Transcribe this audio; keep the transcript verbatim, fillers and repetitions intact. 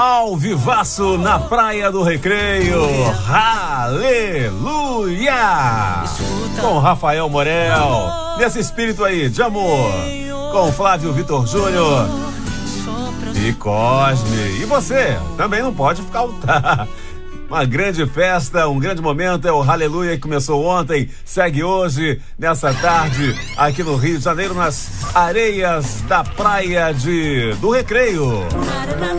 Ao vivaço na Praia do Recreio, aleluia! Com Rafael Morel, nesse espírito aí de amor, com Flávio Vitor Júnior e Cosme. E você também não pode faltar. Uma grande festa, um grande momento, é o Aleluia que começou ontem, segue hoje, nessa tarde, aqui no Rio de Janeiro, nas areias da Praia de, do Recreio.